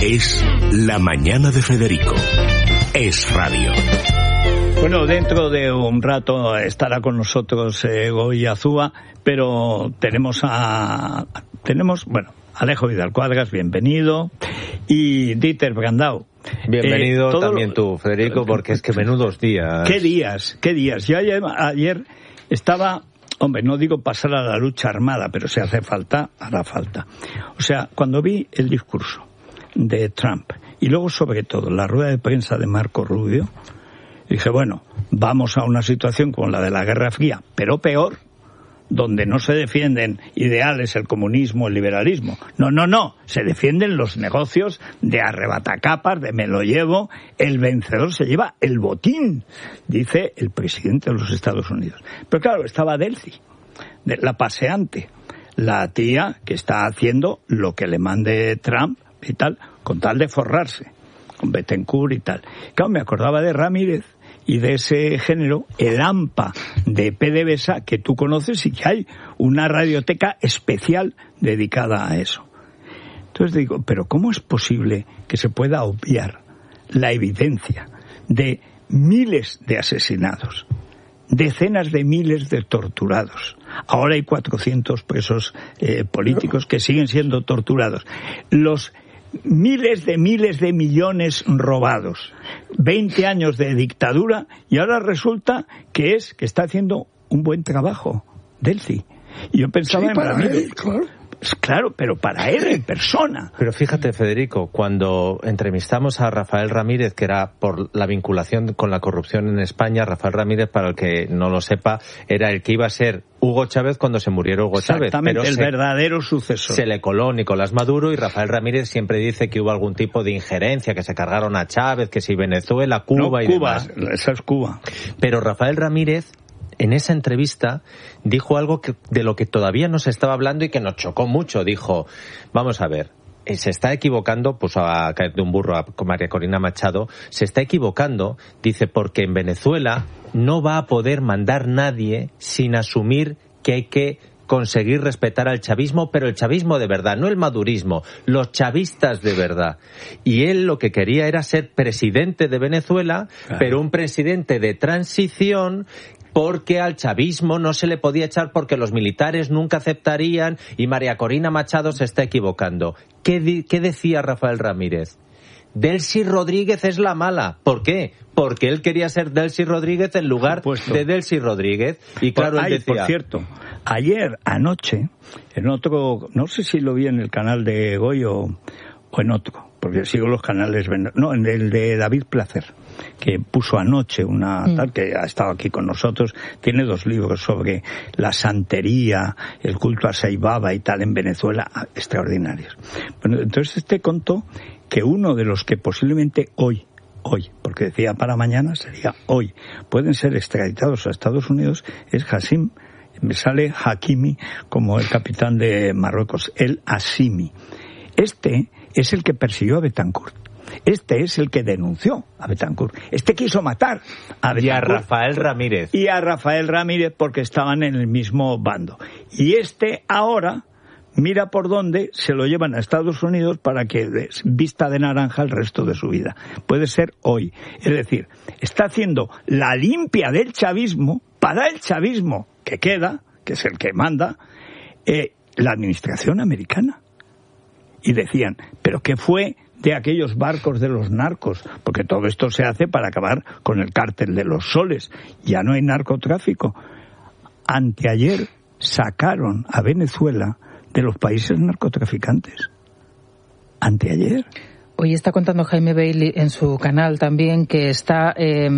Es La Mañana de Federico. Es radio. Bueno, dentro de un rato estará con nosotros Goy Azúa, pero tenemos Alejo Vidal Cuadras, bienvenido, y Dieter Brandau. Bienvenido también tú, Federico, porque es que menudos días. ¿Qué días? Yo ayer estaba, no digo pasar a la lucha armada, pero si hace falta, hará falta. O sea, cuando vi el discurso de Trump y luego sobre todo la rueda de prensa de Marco Rubio, dije, bueno, vamos a una situación como la de la Guerra Fría, pero peor, donde no se defienden ideales, el comunismo, el liberalismo. No, se defienden los negocios de arrebatacapas, de me lo llevo, el vencedor se lleva el botín, dice el presidente de los Estados Unidos. Pero claro, estaba Delcy, la paseante, la tía que está haciendo lo que le mande Trump y tal, con tal de forrarse, con Bettencourt y tal. Claro, me acordaba de Ramírez y de ese género, el AMPA de PDVSA, que tú conoces y que hay una radioteca especial dedicada a eso. Entonces digo, pero ¿cómo es posible que se pueda obviar la evidencia de miles de asesinados, decenas de miles de torturados? Ahora hay 400 presos políticos que siguen siendo torturados. Los miles de millones robados, 20 años de dictadura, y ahora resulta que está haciendo un buen trabajo, Delcy. Y yo pensaba en Ramírez. Claro, pero para él en persona. Pero fíjate, Federico, cuando entrevistamos a Rafael Ramírez, que era por la vinculación con la corrupción en España, Rafael Ramírez, para el que no lo sepa, era el que iba a ser Hugo Chávez cuando se muriera Hugo Chávez. Exactamente, pero el verdadero sucesor. Se le coló Nicolás Maduro y Rafael Ramírez siempre dice que hubo algún tipo de injerencia, que se cargaron a Chávez, que si Venezuela, Cuba y demás. Esa es Cuba. Pero Rafael Ramírez, en esa entrevista, dijo algo de lo que todavía no se estaba hablando y que nos chocó mucho. Dijo, vamos a ver, se está equivocando, puso a caer de un burro a María Corina Machado, se está equivocando, dice, porque en Venezuela no va a poder mandar nadie sin asumir que hay que conseguir respetar al chavismo, pero el chavismo de verdad, no el madurismo, los chavistas de verdad. Y él lo que quería era ser presidente de Venezuela, claro, pero un presidente de transición, porque al chavismo no se le podía echar porque los militares nunca aceptarían, y María Corina Machado se está equivocando. ¿Qué decía Rafael Ramírez? Delcy Rodríguez es la mala. ¿Por qué? Porque él quería ser Delcy Rodríguez en lugar de Delcy Rodríguez. Y claro, él decía... Por cierto, anoche, en otro, no sé si lo vi en el canal de Goy o en otro, porque sigo los canales, en el de David Placer, que puso anoche tal que ha estado aquí con nosotros, tiene 2 libros sobre la santería, el culto a Saibaba y tal en Venezuela, extraordinarios. Bueno, entonces contó que uno de los que posiblemente hoy, porque decía para mañana, sería hoy, pueden ser extraditados a Estados Unidos, es Hassim, me sale Hakimi como el capitán de Marruecos, el Assimi. Este es el que persiguió a Bettencourt. Este es el que denunció a Bettencourt. Este quiso matar a Bettencourt. Y a Rafael Ramírez. Y a Rafael Ramírez porque estaban en el mismo bando. Y este ahora mira por dónde se lo llevan a Estados Unidos para que vista de naranja el resto de su vida. Puede ser hoy. Es decir, está haciendo la limpia del chavismo para el chavismo que queda, que es el que manda, la administración americana. Y decían, ¿pero qué fue de aquellos barcos de los narcos? Porque todo esto se hace para acabar con el cártel de los soles. Ya no hay narcotráfico. Anteayer sacaron a Venezuela de los países narcotraficantes. Anteayer. Hoy está contando Jaime Bailey en su canal también que está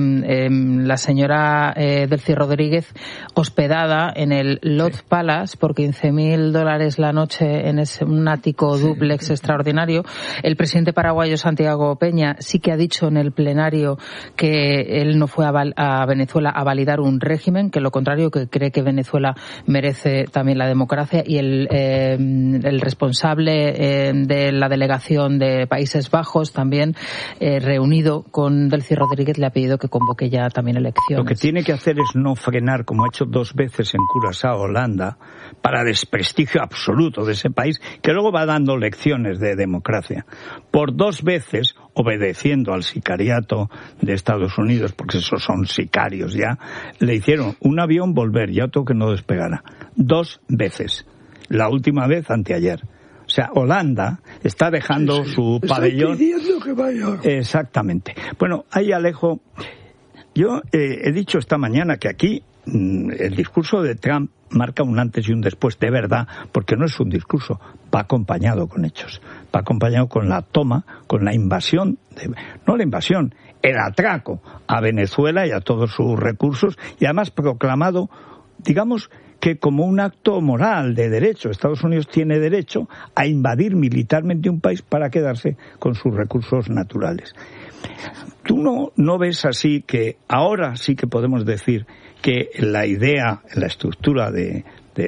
la señora Delcy Rodríguez hospedada en el Lodge Palace por $15,000 la noche en un ático dúplex extraordinario. El presidente paraguayo Santiago Peña sí que ha dicho en el plenario que él no fue a Venezuela a validar un régimen, que lo contrario, que cree que Venezuela merece también la democracia, y el responsable de la delegación de Países Países Bajos también, reunido con Delcy Rodríguez, le ha pedido que convoque ya también elecciones. Lo que tiene que hacer es no frenar, como ha hecho 2 veces en Curazao, Holanda, para desprestigio absoluto de ese país, que luego va dando lecciones de democracia. Por 2 veces, obedeciendo al sicariato de Estados Unidos, porque esos son sicarios ya, le hicieron un avión volver y otro que no despegara. 2 veces. La última vez anteayer. O sea, Holanda está dejando su pabellón. Está pidiendo que vaya. Exactamente. Bueno, ahí, Alejo, yo he dicho esta mañana que aquí el discurso de Trump marca un antes y un después, de verdad, porque no es un discurso, va acompañado con hechos, va acompañado con la toma, con la invasión, no la invasión, el atraco a Venezuela y a todos sus recursos, y además proclamado, digamos, que como un acto moral de derecho. Estados Unidos tiene derecho a invadir militarmente un país para quedarse con sus recursos naturales. ¿Tú no ves así que ahora sí que podemos decir que la idea, la estructura de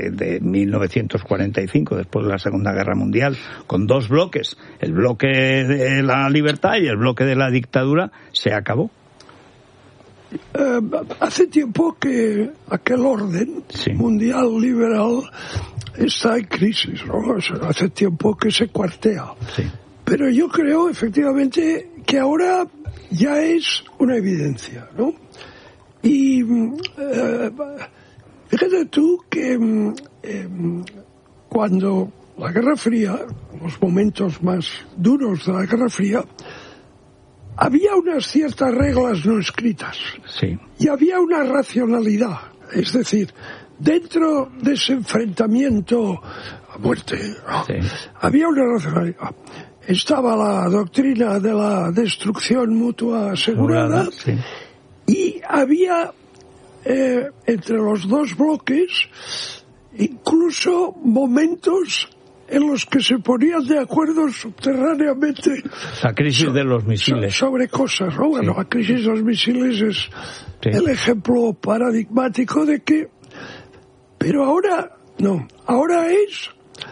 1945, después de la Segunda Guerra Mundial, con 2 bloques, el bloque de la libertad y el bloque de la dictadura, se acabó? Hace tiempo que aquel orden mundial liberal está en crisis, ¿no? O sea, hace tiempo que se cuartea. Sí. Pero yo creo, efectivamente, que ahora ya es una evidencia, ¿no? Y fíjate tú que cuando la Guerra Fría, los momentos más duros de la Guerra Fría, había unas ciertas reglas no escritas. Sí. Y había una racionalidad. Es decir, dentro de ese enfrentamiento a muerte, ¿no? Sí. Había una racionalidad. Estaba la doctrina de la destrucción mutua asegurada. Sí. Y había entre los 2 bloques incluso momentos en los que se ponían de acuerdo subterráneamente. La crisis de los misiles. Sobre cosas, ¿no? Bueno, la crisis de los misiles es el ejemplo paradigmático de que... Pero ahora, no. Ahora es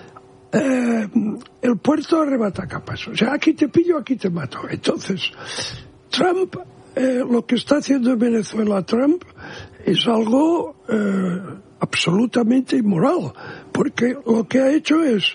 el puerto arrebata capas. O sea, aquí te pillo, aquí te mato. Entonces, Trump, lo que está haciendo en Venezuela Trump es algo absolutamente inmoral, porque lo que ha hecho es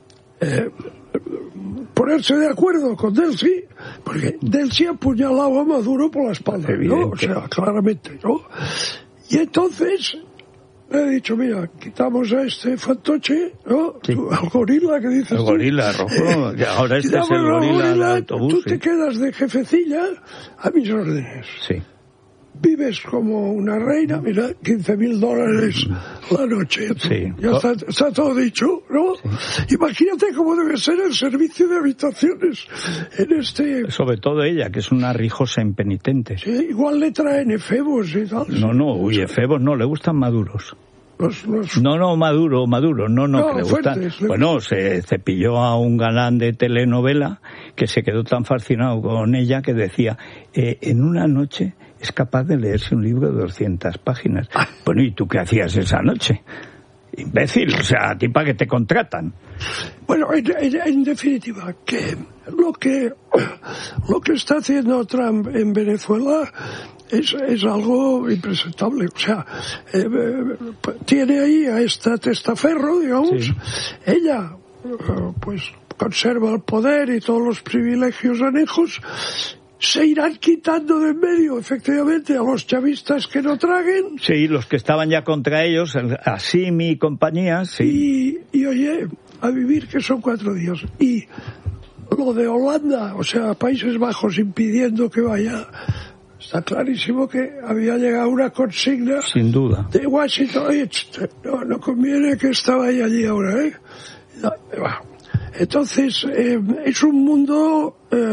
ponerse de acuerdo con Delcy, porque Delcy apuñalaba a Maduro por la espalda, ¿no? O sea, claramente, ¿no? Y entonces le he dicho, mira, quitamos a este fantoche, ¿no? Sí. Al gorila que dices. El gorila rojo, ahora este es el gorila del autobús. Tú te quedas de jefecilla a mis órdenes. Sí. Vives como una reina, mira, $15,000 la noche. Sí. Ya está todo dicho, ¿no? Sí. Imagínate cómo debe ser el servicio de habitaciones en este... Sobre todo ella, que es una rijosa impenitente. Sí, igual le traen efebos y tal. No, efebos no, le gustan maduros. No, Maduro, no, que le gustan. Bueno, se cepilló a un galán de telenovela que se quedó tan fascinado con ella que decía, en una noche es capaz de leerse un libro de 200 páginas. Bueno, ¿y tú qué hacías esa noche? Imbécil, o sea, a ti para que te contratan. Bueno, en definitiva, que lo que está haciendo Trump en Venezuela es algo impresentable. O sea, tiene ahí a esta testaferro, digamos, sí. Ella, pues, conserva el poder y todos los privilegios anejos. Se irán quitando de en medio, efectivamente, a los chavistas que no traguen. Sí, los que estaban ya contra ellos, Assimi y compañía, sí. Y oye, a vivir, que son 4 días. Y lo de Holanda, o sea, Países Bajos impidiendo que vaya, está clarísimo que había llegado una consigna. Sin duda. De Washington, oye, no conviene que estaba allí ahora, ¿eh? No, entonces, es un mundo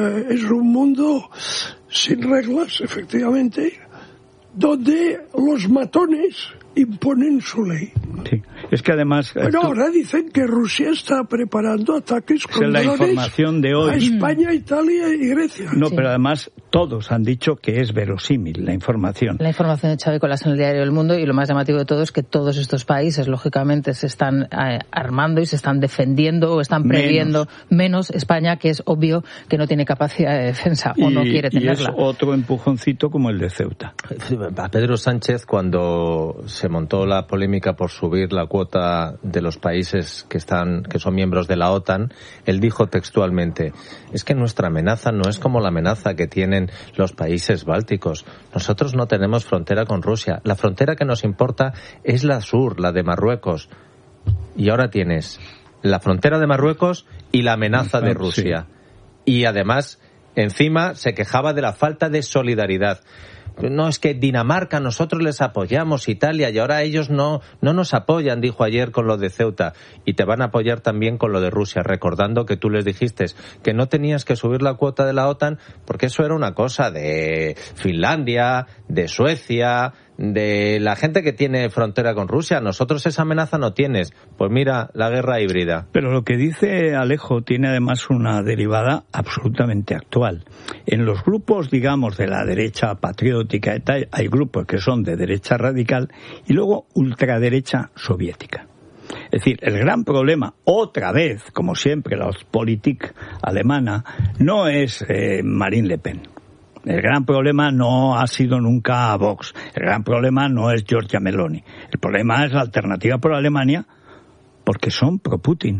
sin reglas, efectivamente, donde los matones imponen su ley. Sí, es que además... Bueno, ahora dicen que Rusia está preparando ataques con drones la información de hoy. A España, Italia y Grecia. No, pero además todos han dicho que es verosímil la información. La información de Xavi Colas en el diario El Mundo, y lo más llamativo de todo es que todos estos países, lógicamente, se están armando y se están defendiendo o están previendo, menos España, que es obvio que no tiene capacidad de defensa o no quiere tenerla. Y es otro empujoncito como el de Ceuta. A Pedro Sánchez, cuando se montó la polémica por subir la cuota de los países que son miembros de la OTAN, él dijo textualmente: es que nuestra amenaza no es como la amenaza que tienen los países bálticos. Nosotros no tenemos frontera con Rusia. La frontera que nos importa es la sur, la de Marruecos. Y ahora tienes la frontera de Marruecos y la amenaza de Rusia. Sí. Y además, encima, se quejaba de la falta de solidaridad. No, es que Dinamarca, nosotros les apoyamos, Italia, y ahora ellos no nos apoyan, dijo ayer con lo de Ceuta, y te van a apoyar también con lo de Rusia, recordando que tú les dijiste que no tenías que subir la cuota de la OTAN, porque eso era una cosa de Finlandia, de Suecia, de la gente que tiene frontera con Rusia. Nosotros esa amenaza no tienes. Pues mira, la guerra híbrida. Pero lo que dice Alejo tiene además una derivada absolutamente actual. En los grupos, digamos, de la derecha patriótica y tal, hay grupos que son de derecha radical y luego ultraderecha soviética. Es decir, el gran problema, otra vez, como siempre, la Ostpolitik alemana, no es Marine Le Pen. El gran problema no ha sido nunca Vox. El gran problema no es Giorgia Meloni. El problema es la Alternativa por Alemania, porque son pro-Putin.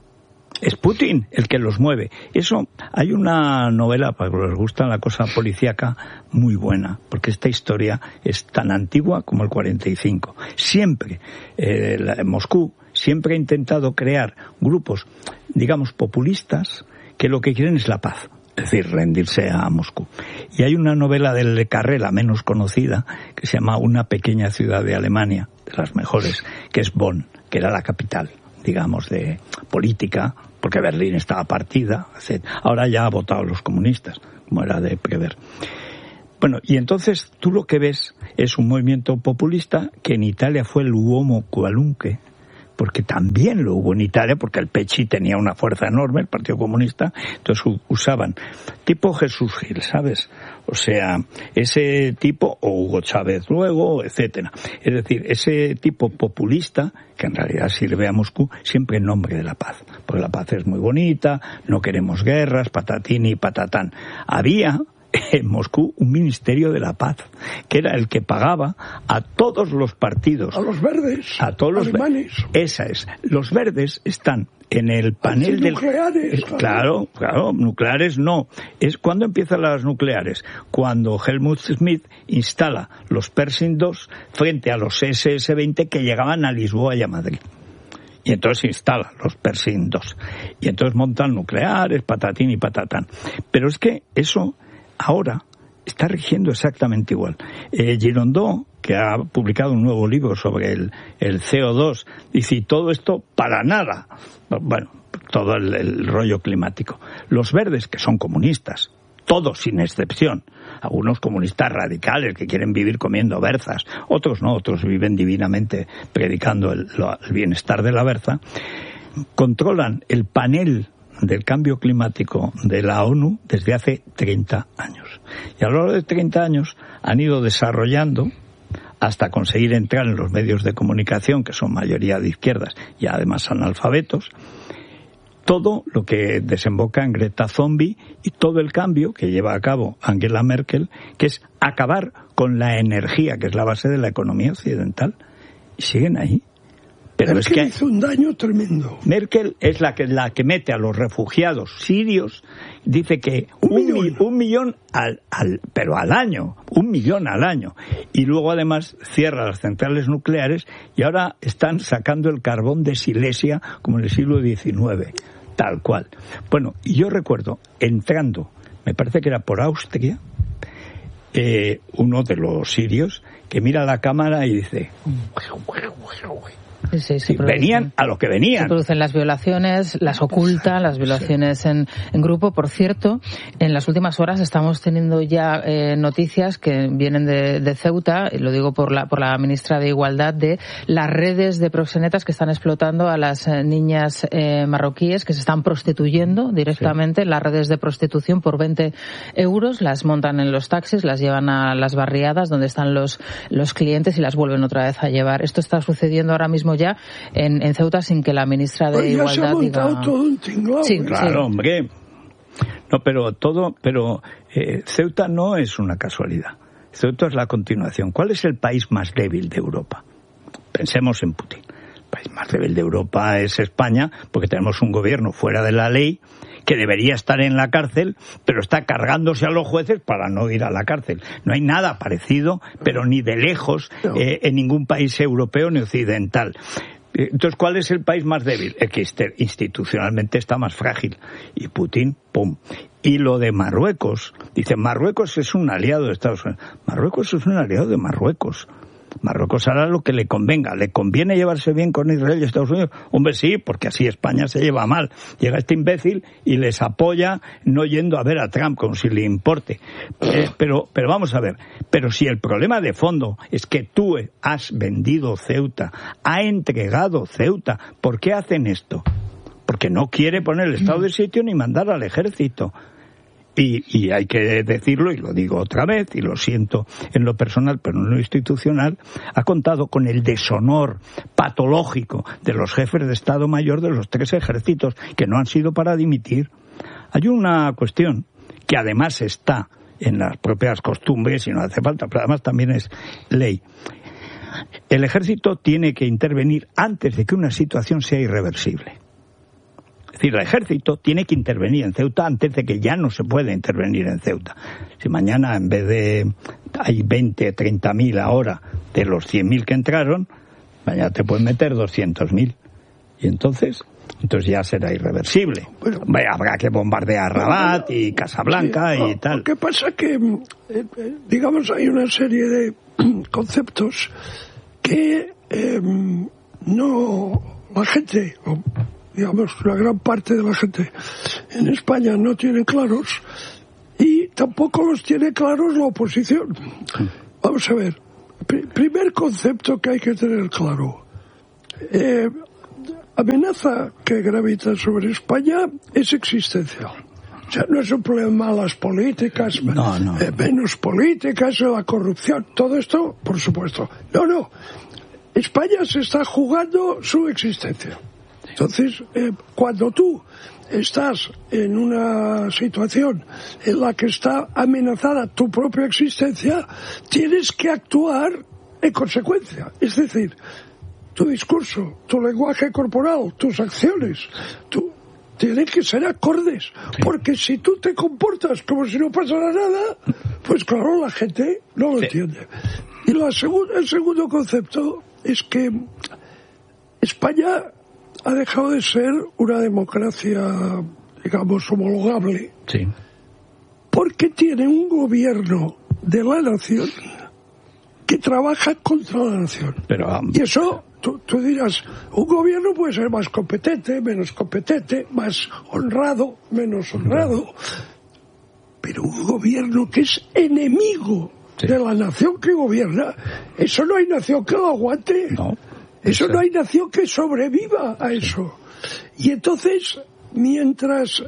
Es Putin el que los mueve. Eso, hay una novela, para que les gusta la cosa policíaca, muy buena, porque esta historia es tan antigua como el 45. Siempre, Moscú siempre ha intentado crear grupos, digamos, populistas, que lo que quieren es la paz. Es decir, rendirse a Moscú. Y hay una novela de Le Carré, la menos conocida, que se llama Una pequeña ciudad de Alemania, de las mejores, que es Bonn, que era la capital, digamos, de política, porque Berlín estaba partida, etc. Ahora ya ha votado los comunistas, como era de prever. Bueno, y entonces tú lo que ves es un movimiento populista que en Italia fue el uomo qualunque, porque también lo hubo en Italia, porque el PC tenía una fuerza enorme, el Partido Comunista, entonces usaban tipo Jesús Gil, ¿sabes? O sea, ese tipo, o Hugo Chávez luego, etcétera. Es decir, ese tipo populista, que en realidad sirve a Moscú, siempre en nombre de la paz. Porque la paz es muy bonita, no queremos guerras, patatín y patatán. Había en Moscú un ministerio de la paz, que era el que pagaba a todos los partidos. A los verdes, a todos los alemanes. Esa es. Los verdes están en el panel del... Nucleares. Claro, nucleares no. Es cuando empiezan las nucleares. Cuando Helmut Schmidt instala los Pershing 2 frente a los SS-20 que llegaban a Lisboa y a Madrid. Y entonces instalan los Pershing 2. Y entonces montan nucleares, patatín y patatán. Pero es que eso ahora está rigiendo exactamente igual. Girondó, que ha publicado un nuevo libro sobre el CO2, dice, y todo esto para nada. Bueno, todo el rollo climático. Los verdes, que son comunistas, todos sin excepción, algunos comunistas radicales que quieren vivir comiendo berzas, otros no, otros viven divinamente predicando el bienestar de la berza, controlan el panel del cambio climático de la ONU desde hace 30 años. Y a lo largo de 30 años han ido desarrollando, hasta conseguir entrar en los medios de comunicación, que son mayoría de izquierdas y además analfabetos, todo lo que desemboca en Greta Thunberg y todo el cambio que lleva a cabo Angela Merkel, que es acabar con la energía, que es la base de la economía occidental. Y siguen ahí. Pero Merkel es que hizo un daño tremendo. Merkel es la que mete a los refugiados sirios, dice que un millón pero al año, 1 millón al año. Y luego además cierra las centrales nucleares y ahora están sacando el carbón de Silesia como en el siglo XIX, tal cual. Bueno, y yo recuerdo entrando, me parece que era por Austria, uno de los sirios que mira la cámara y dice... Sí, venían a lo que venían. Se producen las violaciones, las ocultan, las violaciones en grupo. Por cierto, en las últimas horas estamos teniendo ya noticias que vienen de Ceuta, y lo digo por la ministra de Igualdad, de las redes de proxenetas que están explotando a las niñas marroquíes que se están prostituyendo directamente, las redes de prostitución por 20 euros, las montan en los taxis, las llevan a las barriadas donde están los clientes y las vuelven otra vez a llevar. Esto está sucediendo ahora mismo ya en Ceuta sin que la ministra de Igualdad se ha montado diga... todo un tinglado. Sí, claro, hombre. No, pero Ceuta no es una casualidad. Ceuta es la continuación. ¿Cuál es el país más débil de Europa? Pensemos en Putin. El país más débil de Europa es España, porque tenemos un gobierno fuera de la ley que debería estar en la cárcel, pero está cargándose a los jueces para no ir a la cárcel. No hay nada parecido, pero ni de lejos, en ningún país europeo ni occidental. Entonces, ¿cuál es el país más débil? El que institucionalmente está más frágil. Y Putin, ¡pum! Y lo de Marruecos, dice, Marruecos es un aliado de Estados Unidos. Marruecos es un aliado de Marruecos. Marruecos hará lo que le convenga. ¿Le conviene llevarse bien con Israel y Estados Unidos? Hombre, sí, porque así España se lleva mal. Llega este imbécil y les apoya no yendo a ver a Trump, como si le importe. Pero vamos a ver. Pero si el problema de fondo es que tú has vendido Ceuta, ha entregado Ceuta, ¿por qué hacen esto? Porque no quiere poner el estado de sitio ni mandar al ejército. Y hay que decirlo, y lo digo otra vez, y lo siento en lo personal, pero en lo institucional, ha contado con el deshonor patológico de los jefes de Estado Mayor de los 3 ejércitos, que no han sido para dimitir. Hay una cuestión que además está en las propias costumbres, y no hace falta, pero además también es ley. El ejército tiene que intervenir antes de que una situación sea irreversible. Es decir, el ejército tiene que intervenir en Ceuta antes de que ya no se pueda intervenir en Ceuta. Si mañana en vez de hay 20, 30.000 ahora de los 100.000 que entraron, mañana te pueden meter 200.000. Y entonces ya será irreversible. Bueno, habrá que bombardear Rabat y Casablanca y tal. Lo que pasa que, digamos, hay una serie de conceptos que no la gente... digamos, una gran parte de la gente en España no tiene claros y tampoco los tiene claros la oposición. Vamos a ver, primer concepto que hay que tener claro. Amenaza que gravita sobre España es existencial. O sea, no es un problema las políticas, menos políticas, la corrupción, todo esto, por supuesto. No. España se está jugando su existencia. Entonces, cuando tú estás en una situación en la que está amenazada tu propia existencia, tienes que actuar en consecuencia. Es decir, tu discurso, tu lenguaje corporal, tus acciones, tienen que ser acordes. Porque si tú te comportas como si no pasara nada, pues claro, la gente no lo entiende. Y el segundo concepto es que España ha dejado de ser una democracia, digamos, homologable, porque tiene un gobierno de la nación que trabaja contra la nación. Y eso, tú dirás, un gobierno puede ser más competente, menos competente, más honrado, menos honrado, pero un gobierno que es enemigo de la nación que gobierna, eso no hay nación que lo aguante. Eso no hay nación que sobreviva a eso. Y entonces, mientras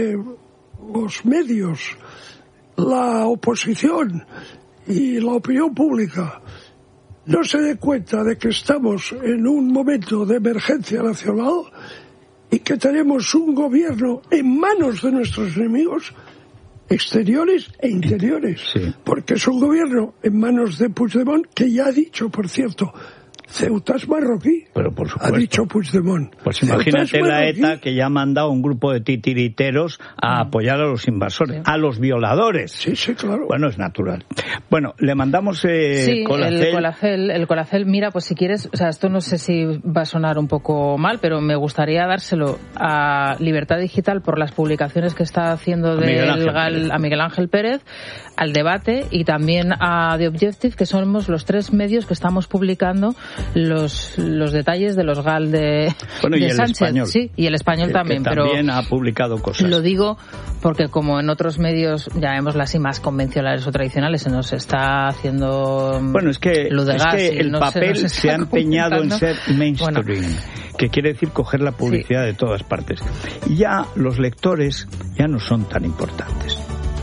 los medios, la oposición y la opinión pública no se den cuenta de que estamos en un momento de emergencia nacional y que tenemos un gobierno en manos de nuestros enemigos exteriores e interiores, porque es un gobierno en manos de Puigdemont, que ya ha dicho, por cierto, Ceuta es marroquí, pero por supuesto. Ha dicho Puigdemont. Pues imagínate la ETA, que ya ha mandado un grupo de titiriteros a apoyar a los invasores, a los violadores. Sí, claro. Bueno, es natural. Bueno, le mandamos Colacel. El Colacel, mira, pues si quieres, o sea, esto no sé si va a sonar un poco mal, pero me gustaría dárselo a Libertad Digital por las publicaciones que está haciendo a Miguel Ángel Pérez, al Debate y también a The Objective, que somos los 3 medios que estamos publicando los detalles de los GAL de Sánchez. Español, sí, y el Español también. Que también ha publicado cosas. Lo digo porque como en otros medios, llamémosla así, más convencionales o tradicionales, se nos está haciendo es que el papel se ha empeñado en ser mainstream, que quiere decir coger la publicidad de todas partes. Y ya los lectores ya no son tan importantes.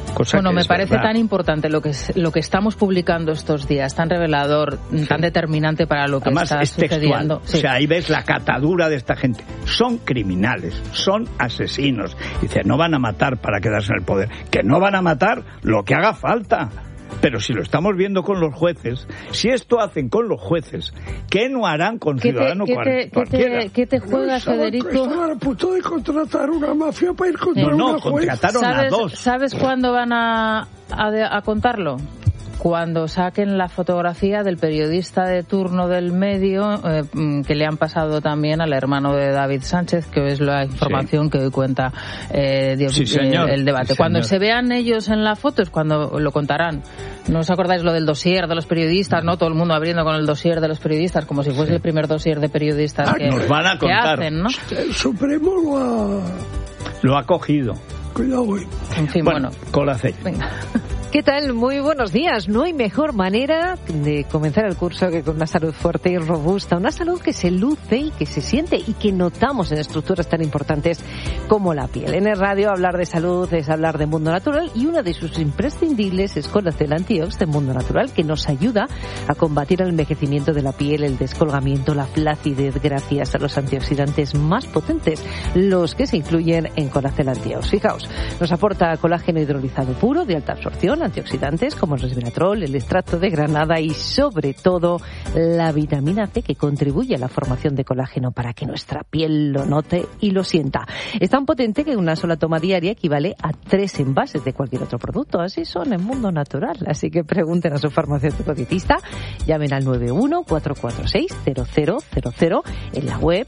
Me parece tan importante lo que estamos publicando estos días, tan revelador, tan determinante para lo que está sucediendo. Sí. O sea, ahí ves la catadura de esta gente. Son criminales, son asesinos. Dice, no van a matar para quedarse en el poder. Que no van a matar lo que haga falta. Pero si lo estamos viendo con los jueces, si esto hacen con los jueces, ¿qué no harán con ciudadano cualquiera? ¿Qué te juegas, Federico? Estaban a punto de contratar una mafia para ir contra una juez. Contrataron a dos. ¿Sabes cuándo van a contarlo? Cuando saquen la fotografía del periodista de turno del medio que le han pasado también al hermano de David Sánchez, que es la información que hoy cuenta el debate. Sí, cuando se vean ellos en la foto es cuando lo contarán. ¿No os acordáis lo del dossier de los periodistas? ¿No? Todo el mundo abriendo con el dossier de los periodistas, como si fuese el primer dossier de periodistas que nos van a contar. Hacen, ¿no? El Supremo lo ha cogido. Cuidado, güey. En fin, bueno. Con la C. Venga. ¿Qué tal? Muy buenos días. No hay mejor manera de comenzar el curso que con una salud fuerte y robusta, una salud que se luce y que se siente y que notamos en estructuras tan importantes como la piel. En el radio hablar de salud es hablar de Mundo Natural y una de sus imprescindibles es Colacel Antiox de Mundo Natural, que nos ayuda a combatir el envejecimiento de la piel, el descolgamiento, la flacidez gracias a los antioxidantes más potentes, los que se incluyen en Colacel Antiox. Fijaos, nos aporta colágeno hidrolizado puro de alta absorción, antioxidantes como el resveratrol, el extracto de granada y sobre todo la vitamina C, que contribuye a la formación de colágeno para que nuestra piel lo note y lo sienta. Es tan potente que una sola toma diaria equivale a 3 envases de cualquier otro producto. Así son en Mundo Natural. Así que pregunten a su farmacéutico dietista, llamen al 91-446-0000 en la web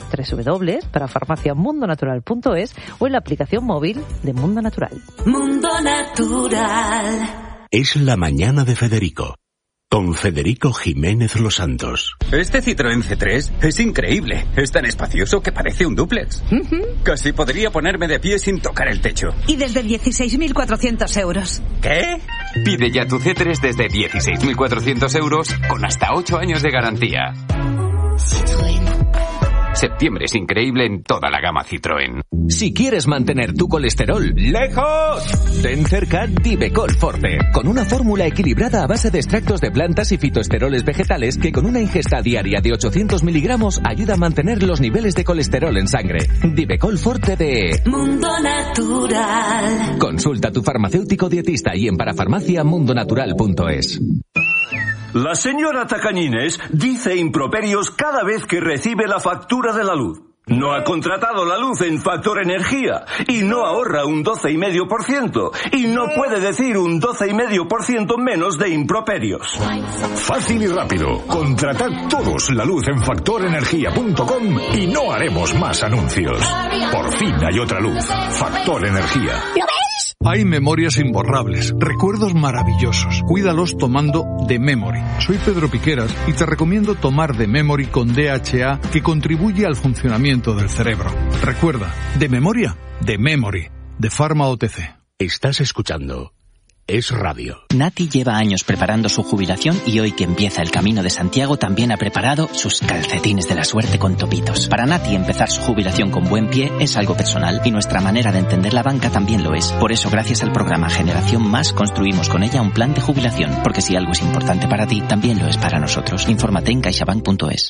www.parafarmaciamundonatural.es o en la aplicación móvil de Mundo Natural. Mundo Natural. Es la mañana de Federico, con Federico Jiménez Los Santos. Este Citroën C3 es increíble. Es tan espacioso que parece un dúplex. Casi podría ponerme de pie sin tocar el techo. Y desde 16.400 euros. ¿Qué? Pide ya tu C3 desde 16.400 euros con hasta 8 años de garantía. Citroën. Septiembre es increíble en toda la gama Citroën. Si quieres mantener tu colesterol ¡lejos! ten cerca Divecol Forte, con una fórmula equilibrada a base de extractos de plantas y fitoesteroles vegetales que con una ingesta diaria de 800 miligramos ayuda a mantener los niveles de colesterol en sangre. Divecol Forte de Mundo Natural. Consulta a tu farmacéutico dietista y en parafarmaciamundonatural.es. La señora Tacañines dice improperios cada vez que recibe la factura de la luz. No ha contratado la luz en Factor Energía y no ahorra un 12,5% y no puede decir un 12,5% menos de improperios. Fácil y rápido. Contratad todos la luz en factorenergia.com y no haremos más anuncios. Por fin hay otra luz. Factor Energía. ¿Lo ves? Hay memorias imborrables, recuerdos maravillosos. Cuídalos tomando The Memory. Soy Pedro Piqueras y te recomiendo tomar The Memory con DHA, que contribuye al funcionamiento del cerebro. Recuerda, de memoria, The Memory, de Pharma OTC. Estás escuchando Es Radio. Nati lleva años preparando su jubilación y hoy que empieza el Camino de Santiago también ha preparado sus calcetines de la suerte con topitos. Para Nati empezar su jubilación con buen pie es algo personal y nuestra manera de entender la banca también lo es. Por eso, gracias al programa Generación Más, construimos con ella un plan de jubilación. Porque si algo es importante para ti, también lo es para nosotros. Infórmate en caixabank.es.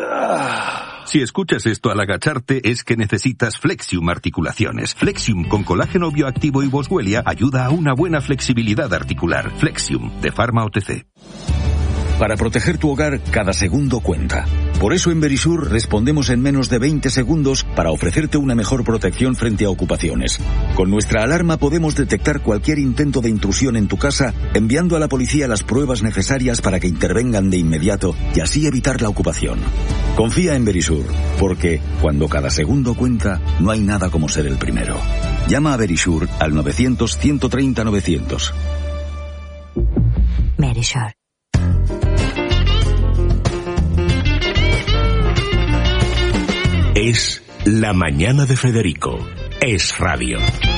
Si escuchas esto al agacharte es que necesitas Flexium Articulaciones. Flexium con colágeno bioactivo y boswellia ayuda a una buena flexibilidad articular. Flexium, de Pharma OTC. Para proteger tu hogar, cada segundo cuenta. Por eso en Verisur respondemos en menos de 20 segundos para ofrecerte una mejor protección frente a ocupaciones. Con nuestra alarma podemos detectar cualquier intento de intrusión en tu casa, enviando a la policía las pruebas necesarias para que intervengan de inmediato y así evitar la ocupación. Confía en Verisur, porque cuando cada segundo cuenta, no hay nada como ser el primero. Llama a Verisur al 900-130-900. Verisur. Es La Mañana de Federico. Es radio.